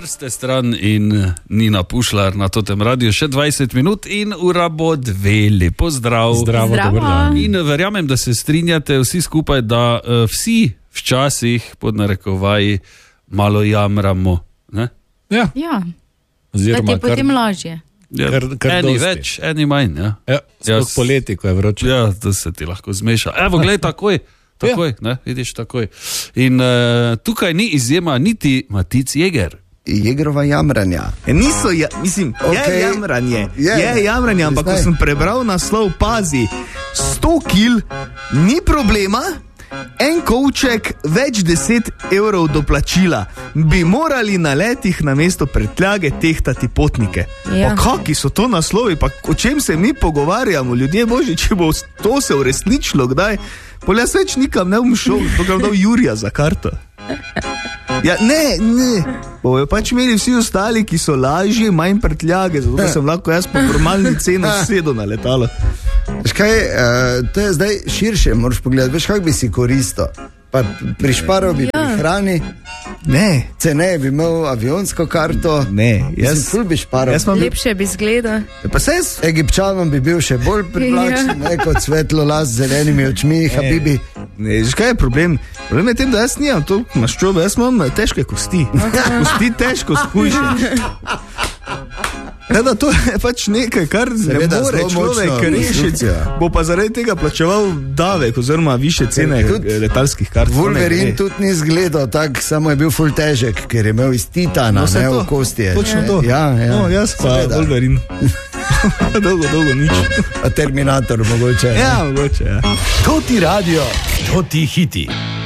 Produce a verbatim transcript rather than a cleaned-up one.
Prste stran in Nina Pušlar na totem radiju, še dvajset minut in ura bo dve, lepo zdrav. Zdravo, dober dan. In verjamem, da se strinjate vsi skupaj, da uh, vsi včasih, pod narekovaji, malo jamramo. Ne? Ja. Ja, Oziroma, da ti je potem kar... lažje. Ja, Kar, kar eni dosti. več, eni manj. Ja. Ja, sploh poleti, ko je vroče. Ja, to se ti lahko zmeša. Evo, gledaj, takoj, takoj, ja. Ne, vidiš, takoj. In uh, tukaj ni izjema niti Matic Jeger. Jegrova jamranja. E, niso, ja, mislim, okay. Okej. je jamranje, Je. je jamranje, ampak ko Zdaj. sem prebral naslov, pazi, sto kil, ni problema, en kovček, več deset evrov doplačila, bi morali na letih na mesto prtljage tehtati potnike. Ja. Pa kaki so to naslovi, pa o čem se mi pogovarjamo, ljudje božji, če bo to se uresničilo kdaj, pol jaz več nikam ne bom šel, dokaj bom dal Jurija za karto. Ja, ne, ne, bojo pač imeli vsi ostali, ki so lažji, manj prtljage, zato da sem lahko jaz po normalni ceni sedel na letalo. Veš kaj, uh, to je zdaj širše, moraš pogledati, veš kak bi si koristil. Pa prišparal bi Ja. pri hrani, Ne, ceneje bi imel avionsko karto, ne, jaz jaz, ful bi šparal. jaz imam bil, Lepše bi izgleda. pa se jaz, Egipčanom bi bil še bolj privlačen, Ja. ne kot svetlo las z zelenimi očmi, habibi. ne, veš kaj je problem? Problem je tem, da jaz nimam to maščobe, jaz imam težke kosti, kosti težko skušam. Ja, da to je pač nekaj, kar Seveda, ne more zelo človek močna rešiti, konstrukcija. bo pa zaradi tega plačeval davek oziroma više cene Tudi letalskih kart. To ne Wolverine gre. tudi ni izgledal tako, samo je bil ful težek, ker je imel iz titana, No, saj ne to, v kostje. točno ne. to. Ja, ja. No, jaz pa Seveda. Wolverine. dolgo, dolgo nič. A Terminator mogoče. Ja, mogoče, ja. To ti radio, to ti hiti.